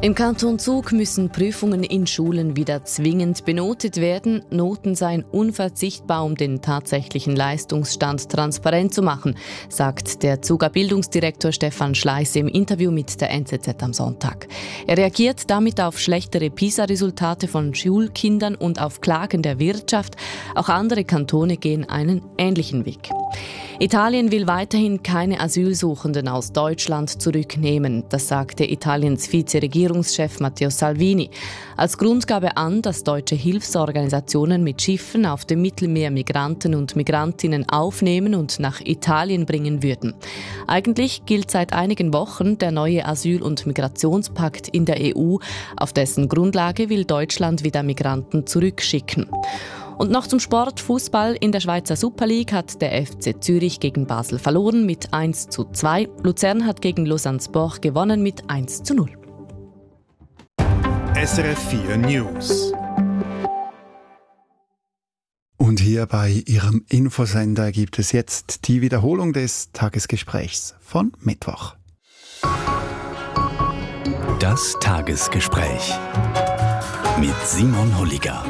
Im Kanton Zug müssen Prüfungen in Schulen wieder zwingend benotet werden. Noten seien unverzichtbar, um den tatsächlichen Leistungsstand transparent zu machen, sagt der Zuger Bildungsdirektor Stefan Schleiße im Interview mit der NZZ am Sonntag. Er reagiert damit auf schlechtere PISA-Resultate von Schulkindern und auf Klagen der Wirtschaft. Auch andere Kantone gehen einen ähnlichen Weg. Italien will weiterhin keine Asylsuchenden aus Deutschland zurücknehmen. Das sagte Italiens Vizeregierungschef Matteo Salvini. Als Grund gab er an, dass deutsche Hilfsorganisationen mit Schiffen auf dem Mittelmeer Migranten und Migrantinnen aufnehmen und nach Italien bringen würden. Eigentlich gilt seit einigen Wochen der neue Asyl- und Migrationspakt in der EU. Auf dessen Grundlage will Deutschland wieder Migranten zurückschicken. Und noch zum Sport. Fußball in der Schweizer Super League hat der FC Zürich gegen Basel verloren mit 1:2. Luzern hat gegen Lausanne Sport gewonnen mit 1:0. SRF 4 News. Und hier bei Ihrem Infosender gibt es jetzt die Wiederholung des Tagesgesprächs von Mittwoch. Das Tagesgespräch mit Simon Holliger.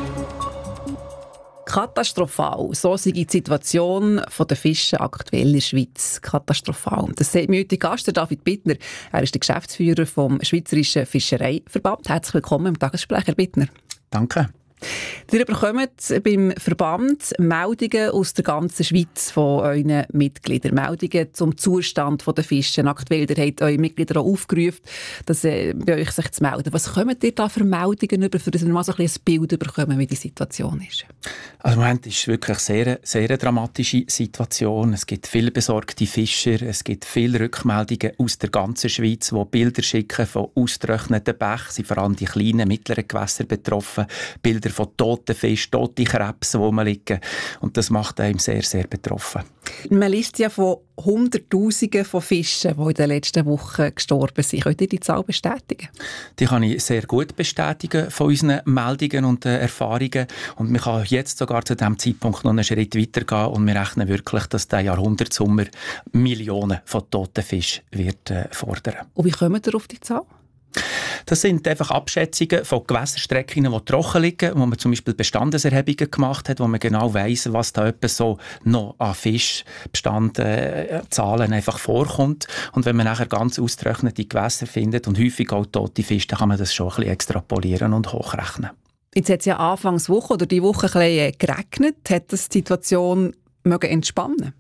Katastrophal. So sei die Situation der Fische aktuell in der Schweiz. Katastrophal. Das sagt mir heute Gast, David Bittner. Er ist der Geschäftsführer vom Schweizerischen Fischereiverband. Herzlich willkommen im Tagesgespräch, Herr Bittner. Danke. Ihr bekommt beim Verband Meldungen aus der ganzen Schweiz von euren Mitgliedern. Meldungen zum Zustand der Fische. Aktuell, ihr habt eure Mitglieder auch aufgerufen, dass bei euch sich zu melden. Was kommt ihr da für Meldungen über, für dass wir mal so ein Bild bekommen, wie die Situation ist? Also im Moment ist es wirklich eine sehr dramatische Situation. Es gibt viele besorgte Fischer, es gibt viele Rückmeldungen aus der ganzen Schweiz, die Bilder schicken von ausgetrockneten Bächen, sind vor allem die kleinen, mittleren Gewässer betroffen, Bilder von toten Fischen, toten Krebsen, die rumliegen. Und das macht einem sehr, sehr betroffen. Man liest ja von Hunderttausenden von Fischen, die in den letzten Wochen gestorben sind. Könnt ihr die Zahl bestätigen? Die kann ich sehr gut bestätigen von unseren Meldungen und Erfahrungen. Und man kann jetzt sogar zu diesem Zeitpunkt noch einen Schritt weitergehen und wir rechnen wirklich, dass der Jahrhundertsommer Millionen von toten Fischen wird fordern. Und wie kommt ihr auf die Zahl? Das sind einfach Abschätzungen von Gewässerstrecken, die trocken liegen, wo man zum Beispiel Bestandeserhebungen gemacht hat, wo man genau weiss, was da etwa so noch an Fischbestandzahlen einfach vorkommt. Und wenn man nachher ganz ausgetrocknete Gewässer findet und häufig auch tote Fische, dann kann man das schon ein bisschen extrapolieren und hochrechnen. Jetzt hat es ja Anfangswoche oder die Woche ein bisschen geregnet. Hat das die Situation entspannen?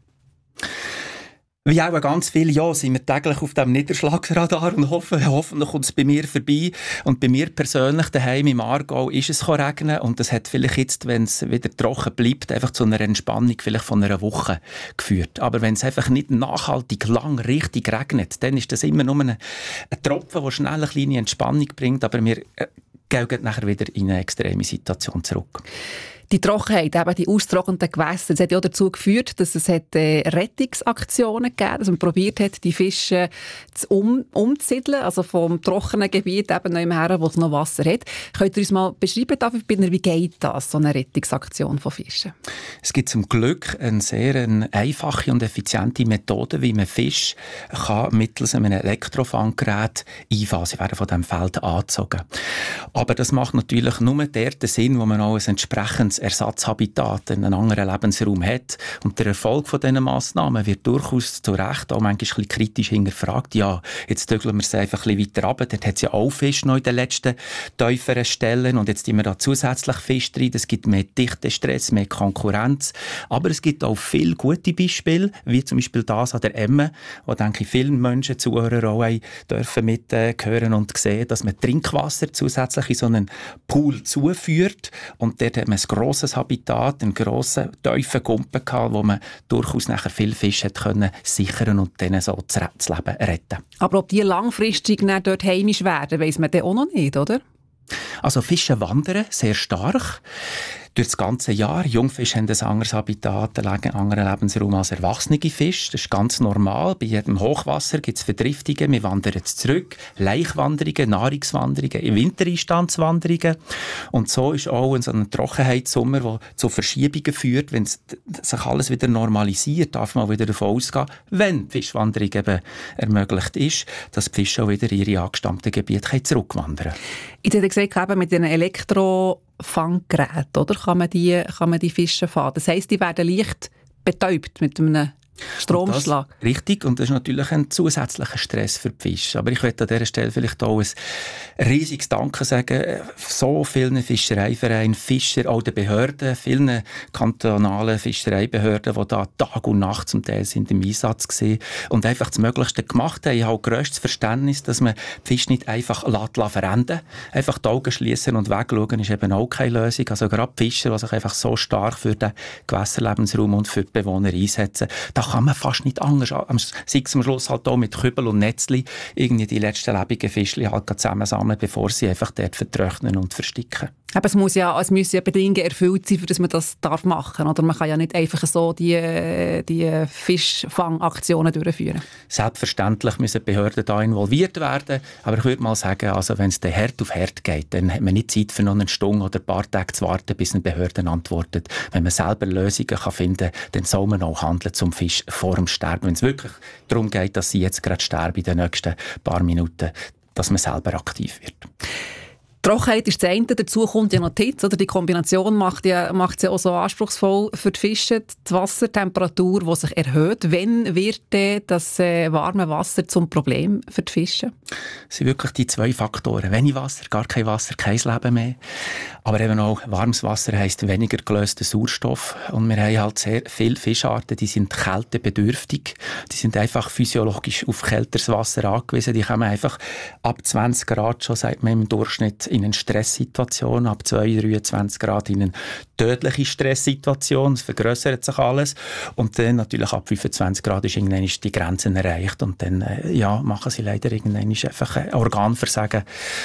Wie auch ganz viele, ja, sind wir täglich auf dem Niederschlagsradar und hoffentlich kommt es bei mir vorbei. Und bei mir persönlich daheim im Aargau ist es regnen und das hat vielleicht jetzt, wenn es wieder trocken bleibt, einfach zu einer Entspannung vielleicht von einer Woche geführt. Aber wenn es einfach nicht nachhaltig lang richtig regnet, dann ist das immer nur ein Tropfen, der schnell eine kleine Entspannung bringt, aber wir gehen nachher wieder in eine extreme Situation zurück. Die Trockenheit, eben die austrockneten Gewässer, das hat ja auch dazu geführt, dass es Rettungsaktionen gegeben hat, dass man probiert hat, die Fische umzusiedeln, also vom trockenen Gebiet eben noch her, wo es noch Wasser hat. Könnt ihr uns mal beschreiben, David Bittner, wie geht das, so eine Rettungsaktion von Fischen? Es gibt zum Glück eine sehr einfache und effiziente Methode, wie man Fische mittels einem Elektrofanggerät einfangen. Sie werden von diesem Feld angezogen. Aber das macht natürlich nur dort den Sinn, wo man auch ein entsprechendes Ersatzhabitat, einen anderen Lebensraum hat. Und der Erfolg von diesen Massnahmen wird durchaus zu Recht auch manchmal ein bisschen kritisch hinterfragt. Ja, jetzt dögeln wir es einfach ein bisschen weiter runter. Dort hat es ja auch Fisch noch in den letzten tieferen Stellen. Und jetzt tun wir da zusätzlich Fisch drin. Es gibt mehr Dichtestress, mehr Konkurrenz. Aber es gibt auch viele gute Beispiele, wie zum Beispiel das an der Emme, wo, denke ich, vielen Menschen, Zuhörer auch dürfen mithören und sehen, dass man Trinkwasser zusätzlich in so einen Pool zuführt. Und dort hat man ein grosses Habitat, einen grossen, tiefen Gumpen gehabt, wo man durchaus nachher viele Fische können sichern und denen so das Leben retten. Aber ob die langfristig dort heimisch werden, weiss man dann auch noch nicht, oder? Also Fische wandern sehr stark. durch das ganze Jahr. Jungfische haben ein anderes Habitat, einen anderen Lebensraum als erwachsene Fische. Das ist ganz normal. Bei jedem Hochwasser gibt es Verdriftungen. Wir wandern zurück. Laichwanderungen, Nahrungswanderungen, Wintereinstandswanderungen. Und so ist auch so ein Trockenheitssommer, der zu Verschiebungen führt. Wenn sich alles wieder normalisiert, darf man wieder davon ausgehen, wenn die Fischwanderung eben ermöglicht ist, dass die Fische auch wieder in ihre angestammten Gebiete zurückwandern können. Ich hätte gesagt, eben mit den Elektrofanggeräten, oder? Kann man die Fische fangen? Das heisst, die werden leicht betäubt mit einem Stromschlag. Richtig, und das ist natürlich ein zusätzlicher Stress für die Fische. Aber ich möchte an dieser Stelle vielleicht auch ein riesiges Danke sagen so vielen Fischereivereinen, Fischer, auch den Behörden, vielen kantonalen Fischereibehörden, die da Tag und Nacht zum Teil sind im Einsatz waren und einfach das Möglichste gemacht haben. Ich habe auch grösstes Verständnis, dass man die Fische nicht einfach verenden lässt. Einfach die Augen schließen und wegschauen ist eben auch keine Lösung. Also gerade die Fischer, die sich einfach so stark für den Gewässerlebensraum und für die Bewohner einsetzen, da kann man fast nicht anders. Sei es am Schluss halt auch mit Kübel und Netzli irgendwie die letzten lebenden Fischchen halt zusammensammeln, bevor sie einfach dort vertrocknen und versticken. Aber es müssen ja Bedingungen erfüllt sein, für dass man das machen darf. Oder man kann ja nicht einfach so die Fischfangaktionen durchführen. Selbstverständlich müssen die Behörden da involviert werden. Aber ich würde mal sagen, also wenn es dann Herd auf Herd geht, dann hat man nicht Zeit für noch eine Stunde oder ein paar Tage zu warten, bis eine Behörde antwortet. Wenn man selber Lösungen finden kann, dann soll man auch handeln zum Fisch vor dem Sterben. Wenn es wirklich darum geht, dass sie jetzt gerade sterben in den nächsten paar Minuten, dass man selber aktiv wird. Trockenheit ist das eine, dazu kommt ja noch die Hitze, oder? Die Kombination macht es ja auch so anspruchsvoll für die Fische. Die Wassertemperatur, die sich erhöht. Wann wird das warme Wasser zum Problem für die Fische? Es sind wirklich die zwei Faktoren. Wenig Wasser, gar kein Wasser, kein Leben mehr. Aber eben auch warmes Wasser heisst weniger gelösten Sauerstoff. Und wir haben halt sehr viele Fischarten, die sind kältebedürftig. Die sind einfach physiologisch auf kälteres Wasser angewiesen. Die kommen einfach ab 20 Grad schon, sagt man im Durchschnitt, in eine Stresssituation, ab 23 Grad in eine tödliche Stresssituation. Es vergrössert sich alles. Und dann natürlich ab 25 Grad ist irgendwann die Grenze erreicht. Und dann machen sie leider irgendwann einfach ein Organversagen,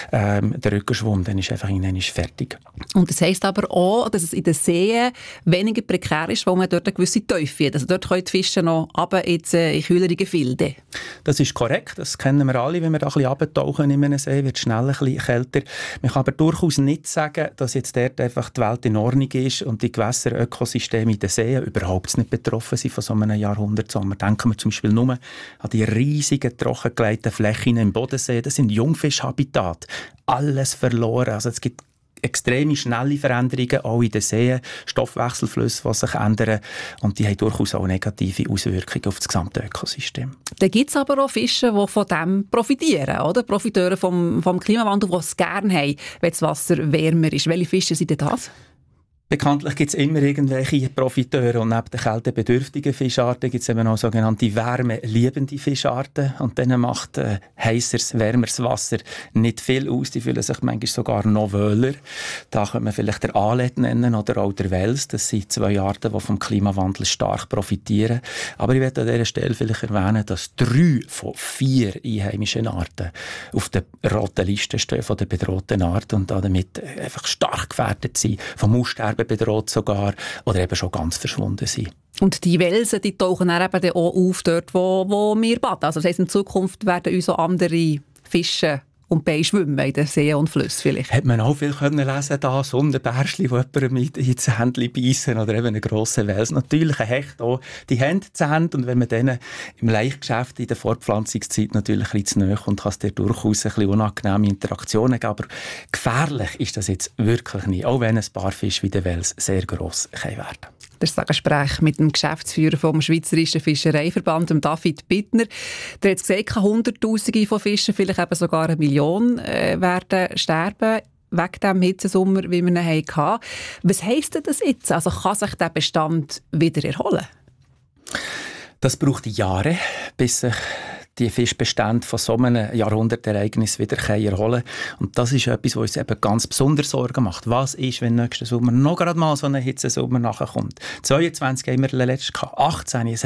der Rückenschwund, dann ist einfach irgendwann fertig. Und das heisst aber auch, dass es in den Seen weniger prekär ist, weil man dort eine gewisse Tiefe hat. Also dort können die Fische noch runter in kühlere Gefilde. Das ist korrekt, das kennen wir alle. Wenn wir da ein bisschen runtertauchen in einem See, wird es schnell ein bisschen kälter. Man kann aber durchaus nicht sagen, dass jetzt dort einfach die Welt in Ordnung ist und die Gewässerökosysteme in den Seen überhaupt nicht betroffen sind von so einem Jahrhundertsommer. Denken wir zum Beispiel nur an die riesigen, trockengelegten Flächen im Bodensee. Das sind Jungfischhabitate. Alles verloren. Also es gibt extreme schnelle Veränderungen, auch in den Seen, Stoffwechselflüsse, die sich ändern. Und die haben durchaus auch negative Auswirkungen auf das gesamte Ökosystem. Da gibt es aber auch Fische, die von dem profitieren, oder? Profiteure vom Klimawandel, die es gerne haben, wenn das Wasser wärmer ist. Welche Fische sind denn das? Bekanntlich gibt es immer irgendwelche Profiteure und neben den kältebedürftigen Fischarten gibt es eben auch sogenannte wärmeliebende Fischarten und denen macht heisseres, wärmeres Wasser nicht viel aus. Die fühlen sich manchmal sogar noch wohler. Da könnte man vielleicht den Alet nennen oder auch der Wels. Das sind zwei Arten, die vom Klimawandel stark profitieren. Aber ich möchte an dieser Stelle vielleicht erwähnen, dass 3 von 4 einheimischen Arten auf der roten Liste stehen von den bedrohten Arten und damit einfach stark gefährdet sind, vom Aussterben bedroht sogar oder eben schon ganz verschwunden sind. Und die Welsen, die tauchen dann eben auch auf dort, wo wir baden. Also das heisst, in Zukunft werden uns auch andere Fische und Beine schwimmen in den Seen und Flüssen vielleicht. Hat man auch viel können lesen da, Sonnenbärschli, die jemandem ins Händchen beißen oder eben einen grossen Wels. Natürlich ein Hecht auch, die haben Zähne und wenn man denen im Laichgeschäft in der Fortpflanzungszeit natürlich ein bisschen zu nahe kommt, kann es dir durchaus ein bisschen unangenehme Interaktionen geben. Aber gefährlich ist das jetzt wirklich nicht, auch wenn ein paar Fische wie der Wels sehr gross werden können. Das Gespräch mit dem Geschäftsführer vom Schweizerischen Fischereiverband, dem David Bittner. Der hat gesagt, Hunderttausende von Fischen, vielleicht eben sogar 1 Million, werden sterben wegen dem Hitzesommer, wie wir ihn hatten. Was heisst denn das jetzt? Also kann sich der Bestand wieder erholen? Das braucht Jahre, bis sich die Fischbestände von so einem Jahrhundertereignis wieder erholen können. Und das ist etwas, was uns eben ganz besonders Sorgen macht. Was ist, wenn nächsten Sommer noch gerade mal so ein Hitzesommer nachkommt? 22 haben wir letztes gehabt, 18.